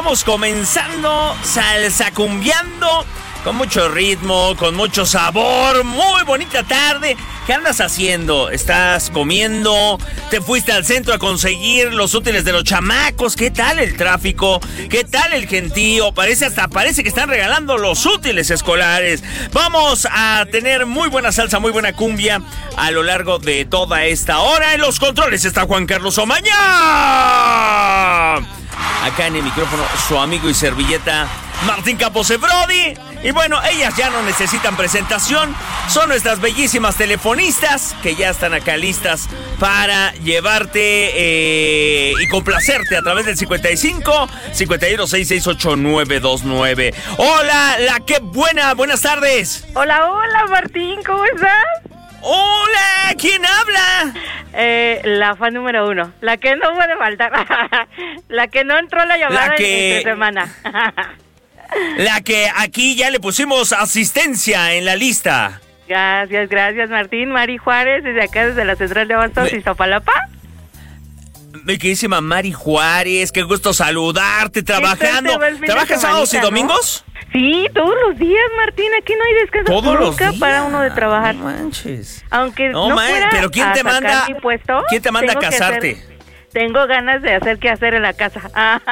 Vamos comenzando, salsa cumbiando, con mucho ritmo, con mucho sabor. Muy bonita tarde. ¿Qué andas haciendo? ¿Estás comiendo? ¿Te fuiste al centro a conseguir los útiles de los chamacos? ¿Qué tal el tráfico? ¿Qué tal el gentío? Parece que están regalando los útiles escolares. Vamos a tener muy buena salsa, muy buena cumbia a lo largo de toda esta hora. En los controles está Juan Carlos Omaña. Acá en el micrófono, su amigo y servilleta Martín Campos Brody. Y bueno, ellas ya no necesitan presentación. Son nuestras bellísimas telefonistas que ya están acá listas para llevarte y complacerte a través del 55 51 66 929. Hola, buenas tardes. Hola, Martín, ¿cómo estás? Hola, ¿quién habla? La fan número 1, la que no puede faltar, la que no entró la llamada entre semana. La que aquí ya le pusimos asistencia en la lista. Gracias, Martín. Mari Juárez, desde acá, desde la Central de Abastos, Iztapalapa. Mi queridísima Mari Juárez, qué gusto saludarte, trabajando. ¿Trabajas sábados y domingos? ¿No? Sí, todos los días, Martín. Aquí no hay descanso. Todos los días para uno de trabajar. No manches. Aunque no fuera pero ¿quién te manda? ¿Quién te manda a casarte? Tengo ganas de hacer qué hacer en la casa.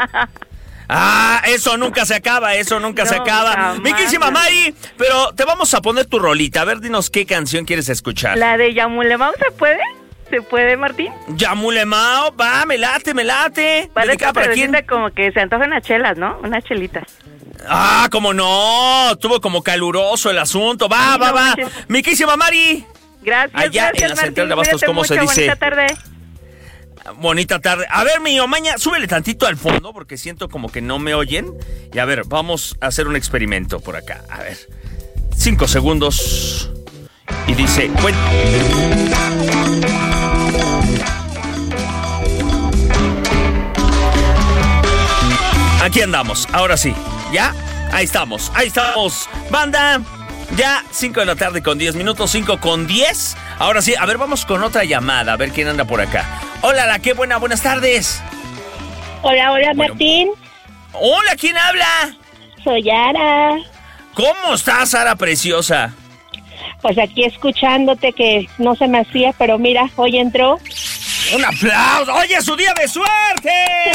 Eso nunca se acaba, se acaba. Jamás. Mi queridísima Mari, pero te vamos a poner tu rolita. A ver, dinos qué canción quieres escuchar. ¿La de Yamulemao se puede? ¿Se puede, Martín? Yamulemao, va, me late. Para quién? Como que se antojan unas chelas, ¿no? Unas chelitas. Cómo no, estuvo como caluroso el asunto. Va. Mi queridísima Mari. Gracias, allá en la Central de Abastos, ¿cómo se dice? Bonita tarde. A ver, mi Omaña, súbele tantito al fondo porque siento como que no me oyen. Y a ver, vamos a hacer un experimento por acá. A ver, 5 segundos. Y dice, bueno. Aquí andamos, ahora sí. ¿Ya? Ahí estamos. Banda, ya 5 de la tarde con 10 minutos, 5 con 10. Ahora sí, a ver, vamos con otra llamada, a ver quién anda por acá. Hola, buenas tardes. Hola, Martín. Hola, ¿quién habla? Soy Ara. ¿Cómo estás, Ara preciosa? Pues aquí escuchándote, que no se me hacía, pero mira, hoy entró. ¡Un aplauso! ¡Hoy es su día de suerte!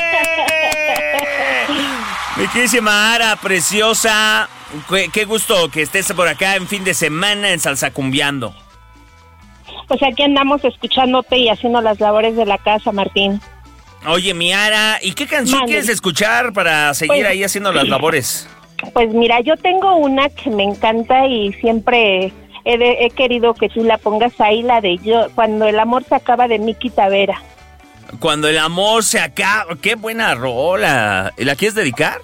Mi queridísima Ara preciosa, qué gusto que estés por acá en fin de semana en Salsa Cumbiando. Pues aquí andamos escuchándote y haciendo las labores de la casa, Martín. Oye, mi Ara, ¿y qué canción quieres escuchar para seguir ahí haciendo las labores? Pues mira, yo tengo una que me encanta y siempre he querido que tú la pongas ahí, la de Cuando el amor se acaba, de Miki Tavera. Cuando el amor se acaba, qué buena rola. ¿La quieres dedicar?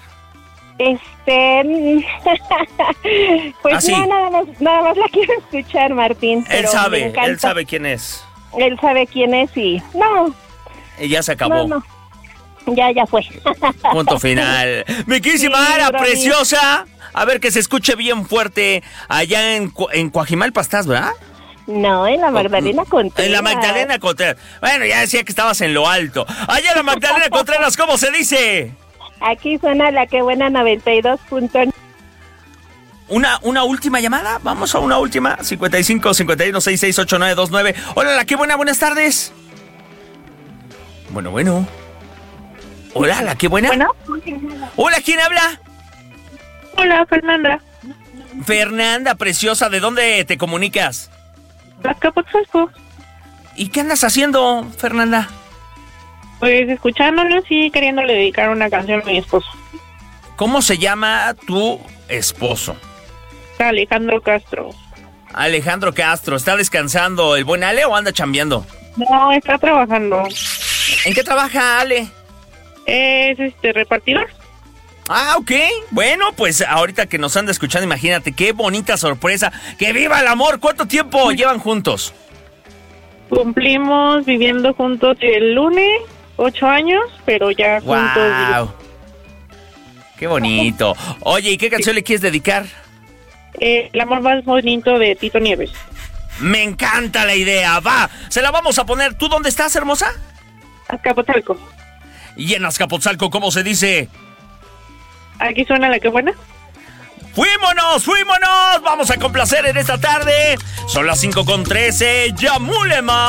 Pues sí. No, nada más la quiero escuchar, Martín. Él sabe quién es. Él sabe quién es y no. Y ya se acabó. No. Ya fue. Punto final. Mi queridísima Ara preciosa. A ver, que se escuche bien fuerte. Allá en Coajimalpa estás, ¿verdad? No, en la Magdalena Contreras. En la Magdalena Contreras. Bueno, ya decía que estabas en lo alto. Allá en la Magdalena Contreras, ¿cómo se dice? Aquí suena la que buena 92.9. ¿Una última llamada? Vamos a una última. 55 51 66 8929. Hola, la que buenas tardes. Bueno. Hola, la que buena. Bueno. Hola, ¿quién habla? Hola, Fernanda. Fernanda, preciosa, ¿de dónde te comunicas? Azcapotzalco. ¿Y qué andas haciendo, Fernanda? Pues escuchándolos y queriéndole dedicar una canción a mi esposo. ¿Cómo se llama tu esposo? Alejandro Castro. Alejandro Castro, ¿está descansando el buen Ale o anda chambeando? No, está trabajando. ¿En qué trabaja Ale? Es repartidor. Ok. Bueno, pues ahorita que nos anda escuchando, imagínate, qué bonita sorpresa. ¡Que viva el amor! ¿Cuánto tiempo llevan juntos? Cumplimos viviendo juntos el lunes 8 años, pero ya juntos. ¡Wow! ¡Qué bonito! Oye, ¿y qué canción le quieres dedicar? El amor más bonito, de Tito Nieves. Me encanta la idea, va. Se la vamos a poner. ¿Tú dónde estás, hermosa? Azcapotzalco. Y en Azcapotzalco, ¿cómo se dice? Aquí suena la que buena. ¡Fuímonos! Vamos a complacer en esta tarde. Son las 5:13. ¡Yamulema!